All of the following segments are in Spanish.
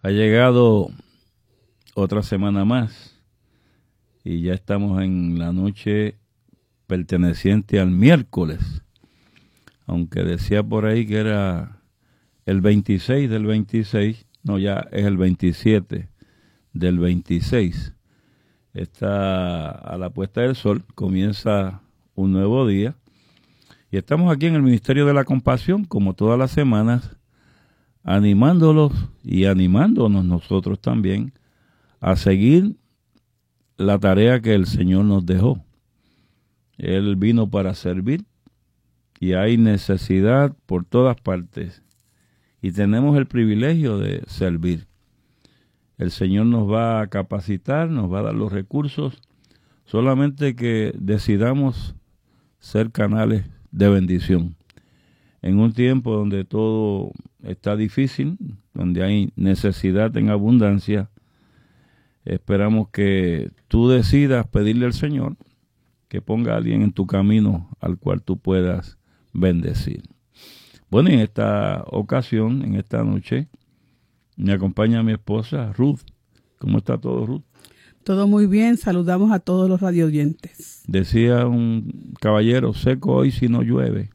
Ha llegado otra semana más y ya estamos en la noche perteneciente al miércoles, aunque decía por ahí que era el 26 del 26, no, ya es el 27 del 26. Está a la puesta del sol, comienza un nuevo día y estamos aquí en el Ministerio de la Compasión, como todas las semanas, animándolos y animándonos nosotros también a seguir la tarea que el Señor nos dejó. Él vino para servir y hay necesidad por todas partes y tenemos el privilegio de servir. El Señor nos va a capacitar, nos va a dar los recursos, solamente que decidamos ser canales de bendición. En un tiempo donde todo está difícil, donde hay necesidad en abundancia, esperamos que tú decidas pedirle al Señor que ponga a alguien en tu camino al cual tú puedas bendecir. Bueno, en esta ocasión, en esta noche, me acompaña mi esposa Ruth. ¿Cómo está todo, Ruth? Todo muy bien, saludamos a todos los radioyentes. Decía un caballero, seco hoy si no llueve.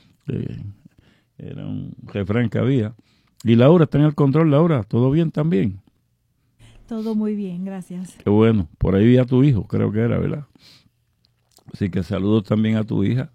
Era un refrán que había. Y Laura, ¿está en el control, Laura? ¿Todo bien también? Todo muy bien, gracias. Qué bueno. Por ahí vi a tu hijo, creo que era, ¿verdad? Así que saludos también a tu hija.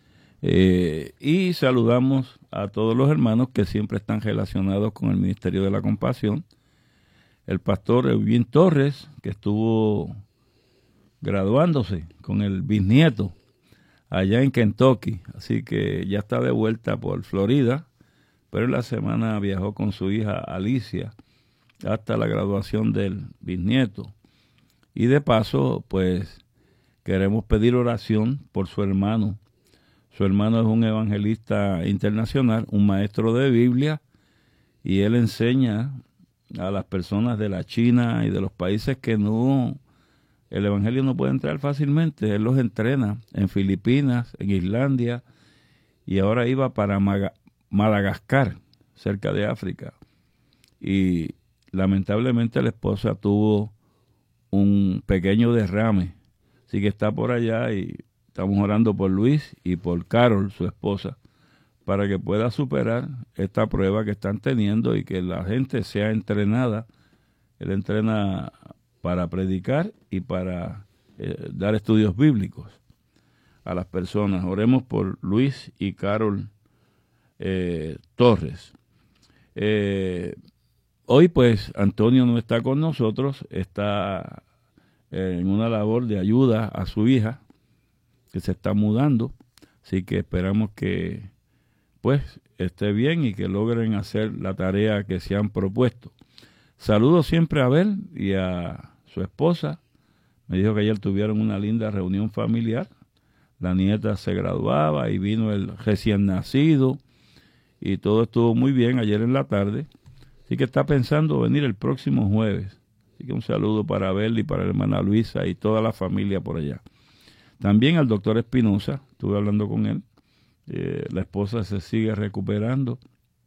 Y saludamos a todos los hermanos que siempre están relacionados con el Ministerio de la Compasión. El pastor Eugene Torres, que estuvo graduándose con el bisnieto allá en Kentucky, así que ya está de vuelta por Florida, pero en la semana viajó con su hija Alicia hasta la graduación del bisnieto. Y de paso, pues, queremos pedir oración por su hermano. Su hermano es un evangelista internacional, un maestro de Biblia, y él enseña a las personas de la China y de los países que no, el evangelio no puede entrar fácilmente. Él los entrena en Filipinas, en Islandia, y ahora iba para Madagascar, cerca de África. Y lamentablemente la esposa tuvo un pequeño derrame, así que está por allá y estamos orando por Luis y por Carol, su esposa, para que pueda superar esta prueba que están teniendo y que la gente sea entrenada. Él entrena para predicar y para dar estudios bíblicos a las personas. Oremos por Luis y Carol Torres. Hoy pues Antonio no está con nosotros, está en una labor de ayuda a su hija que se está mudando, así que esperamos que pues esté bien y que logren hacer la tarea que se han propuesto. Saludos siempre a Abel y a su esposa. Me dijo que ayer tuvieron una linda reunión familiar. La nieta se graduaba y vino el recién nacido y todo estuvo muy bien ayer en la tarde. Así que está pensando venir el próximo jueves. Así que un saludo para Abel y para la hermana Luisa y toda la familia por allá. También al doctor Espinosa, estuve hablando con él. La esposa se sigue recuperando.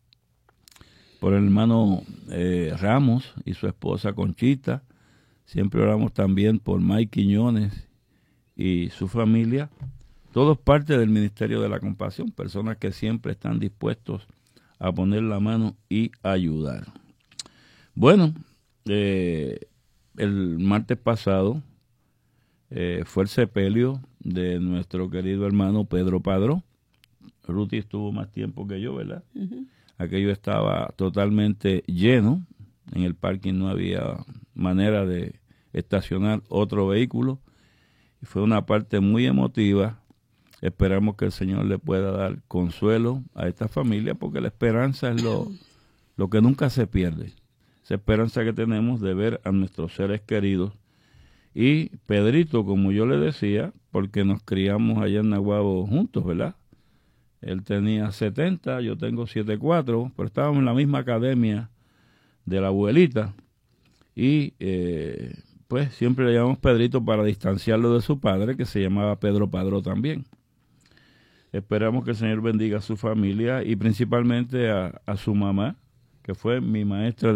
Por el hermano Ramos y su esposa Conchita. Siempre oramos también por Mike Quiñones y su familia. Todos parte del Ministerio de la Compasión, personas que siempre están dispuestos a poner la mano y ayudar. Bueno, el martes pasado fue el sepelio de nuestro querido hermano Pedro Padró. Ruti estuvo más tiempo que yo, ¿verdad? Uh-huh. Aquello estaba totalmente lleno. En el parking no había manera de estacionar otro vehículo. Y fue una parte muy emotiva. Esperamos que el Señor le pueda dar consuelo a esta familia, porque la esperanza es lo que nunca se pierde. Esa esperanza que tenemos de ver a nuestros seres queridos. Y Pedrito, como yo le decía, porque nos criamos allá en Naguabo juntos, ¿verdad? Él tenía 70, yo tengo 74, pero estábamos en la misma academia de la abuelita. Y pues siempre le llamamos Pedrito para distanciarlo de su padre, que se llamaba Pedro Padró también. Esperamos que el Señor bendiga a su familia y principalmente a su mamá, que fue mi maestra